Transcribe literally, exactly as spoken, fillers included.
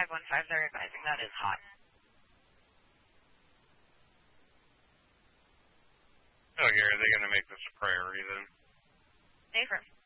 five one five, they're advising that is hot. Okay, are they going to make this a priority then? Affirm.